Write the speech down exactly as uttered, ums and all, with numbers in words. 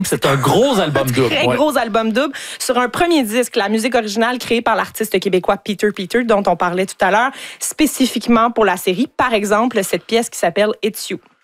C'est un gros album double. Très ouais. gros album double. Sur un premier disque, la musique originale créée par l'artiste québécois Peter Peter, dont on parlait tout à l'heure, spécifiquement pour la série. Par exemple, cette pièce qui s'appelle It's You.